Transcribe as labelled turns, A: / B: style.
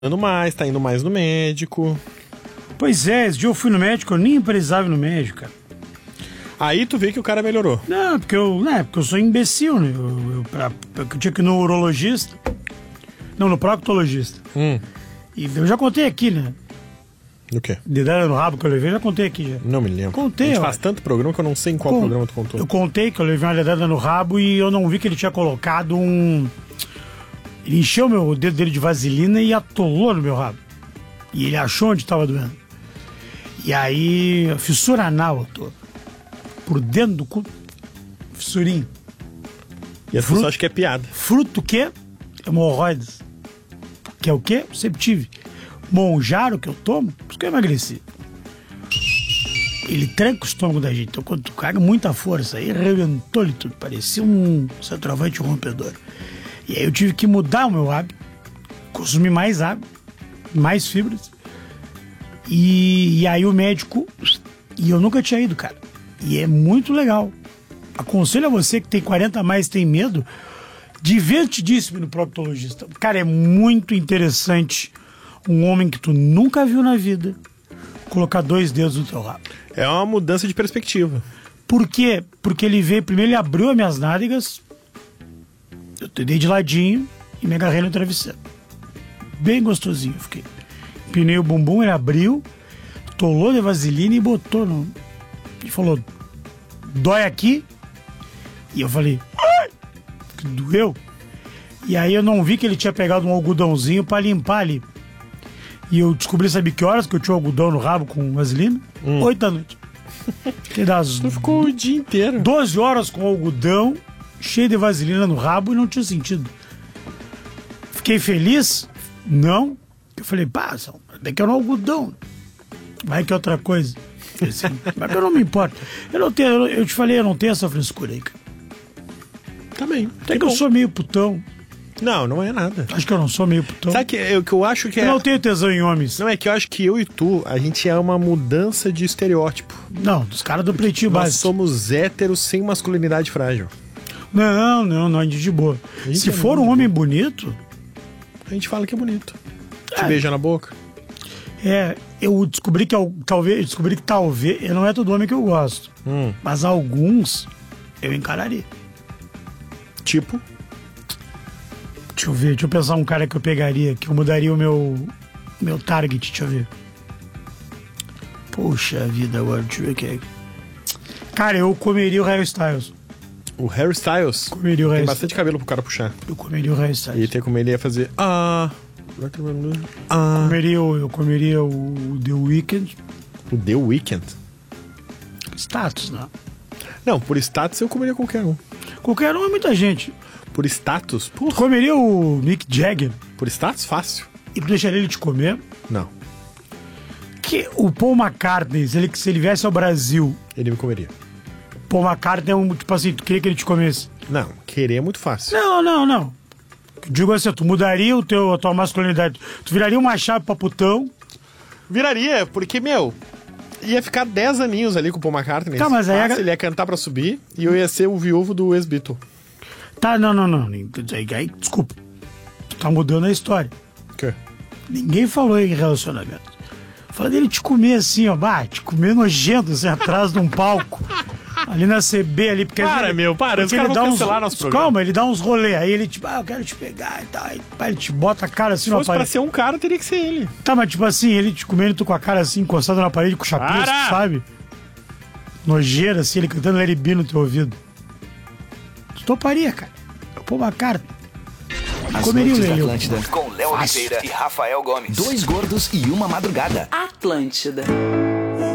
A: Tá indo mais no médico.
B: Pois é, esse dia eu fui no médico, eu nem precisava ir no médico, cara.
A: Aí tu vê que o cara melhorou.
B: Não, porque eu sou imbecil, né? Eu tinha que ir no urologista. Não, no proctologista. E eu já contei aqui, né?
A: Do quê?
B: Dedada no rabo que eu levei, eu já contei aqui já.
A: Não me lembro.
B: Contei,
A: a gente
B: ó.
A: faz tanto programa que eu não sei em qual programa tu contou.
B: Eu contei que eu levei uma dedada no rabo e eu não vi que ele tinha colocado um... Ele encheu o dedo dele de vaselina e atolou no meu rabo. E ele achou onde estava doendo. E aí, fissura anal, eu tô. Por dentro do cu. Fissurinho.
A: E as pessoas acham que é piada.
B: Fruto o quê? Hemorroides. Que é o quê? Sempre tive. Monjaro que eu tomo, por isso que eu emagreci. Ele tranca o estômago da gente. Então, quando tu caga muita força, aí arrebentou-lhe tudo. Parecia um centroavante rompedor. E aí eu tive que mudar o meu hábito. Consumir mais água, mais fibras. E aí o médico... E eu nunca tinha ido, cara. E é muito legal. Aconselho a você que tem 40 a mais e tem medo, divertidíssimo no proctologista. Cara, é muito interessante um homem que tu nunca viu na vida colocar 2 dedos no teu rabo.
A: É uma mudança de perspectiva.
B: Por quê? Porque ele veio, primeiro ele abriu as minhas nádegas, eu dei de ladinho e me agarrei no travesseiro. Bem gostosinho, eu fiquei. Empinei o bumbum, ele abriu, tolou de vaselina e botou no... Ele falou, dói aqui? E eu falei, ai, que doeu. E aí eu não vi que ele tinha pegado um algodãozinho pra limpar ali. E eu descobri, sabe que horas que eu tinha algodão no rabo com vaselina? 8 da noite. Fiquei das...
A: Tu ficou o dia inteiro.
B: 12 horas com algodão, cheio de vaselina no rabo e não tinha sentido. Fiquei feliz? Não. Eu falei, pá, daqui é um algodão. Vai que é outra coisa. Assim, mas eu não me importo. Eu te falei, eu não tenho essa frescura aí, cara.
A: Também.
B: Até que eu sou meio putão.
A: Não, não é nada.
B: Acho que eu não sou meio putão.
A: Sabe que eu acho que
B: eu não tenho tesão em homens.
A: Não, é que eu acho que eu e tu, a gente é uma mudança de estereótipo.
B: Não, dos caras do pretinho
A: Nós
B: básico.
A: somos héteros sem masculinidade frágil.
B: Não, de boa. Se for um homem bonito...
A: A gente fala que é bonito. Te beija na boca.
B: Eu descobri que talvez... Não é todo homem que eu gosto. Mas alguns eu encararia.
A: Tipo?
B: Deixa eu pensar um cara que eu pegaria, que eu mudaria o meu target, deixa eu ver. Poxa vida, agora, deixa eu ver quem é. Cara, eu comeria o Harry Styles.
A: O Harry Styles?
B: Comeria o Harry
A: Tem bastante cabelo pro cara puxar.
B: Eu comeria o Harry Styles.
A: E tem como ele ia fazer...
B: Eu comeria o The Weeknd.
A: O The Weeknd?
B: Status, não.
A: Não, por status eu comeria qualquer um.
B: Qualquer um é muita gente.
A: Por status?
B: Tu comeria o Mick Jagger?
A: Por status, fácil.
B: E tu deixaria ele te comer?
A: Não.
B: Que o Paul McCartney, se ele viesse ao Brasil...
A: Ele me comeria.
B: Paul McCartney é um, tipo assim, tu queria que ele te comesse?
A: Não, querer é muito fácil.
B: Não. Digo assim, tu mudaria a tua masculinidade. Tu viraria uma chave pra putão.
A: Viraria, porque, ia ficar 10 aninhos ali com o Paul McCartney.
B: Tá, mas aí...
A: Ele ia cantar pra subir e eu ia ser o viúvo do ex-Beatle.
B: Tá, não. Aí, desculpa. Tu tá mudando a história.
A: O quê?
B: Ninguém falou em relacionamento. Fala dele te comer assim, ó. Te comer nojento, assim, atrás de um palco. Ali na CB, ali. Porque
A: para. Os caras vão cancelar nosso programa.
B: Calma, ele dá uns rolês. Aí ele, tipo, eu quero te pegar e tal. Aí ele te bota a cara assim
A: na parede. Se fosse pra ser um cara, teria que ser ele.
B: Tá, mas tipo assim, ele te comendo, tu com a cara assim, encostado na parede, com o chapéu, sabe? Nojeira, assim, ele cantando Let It Be no teu ouvido. Tu toparia, cara. Pô, uma cara. Comeria o Leleu.
C: Com Léo Oliveira e Rafael Gomes.
D: 2 gordos e uma madrugada.
C: Atlântida.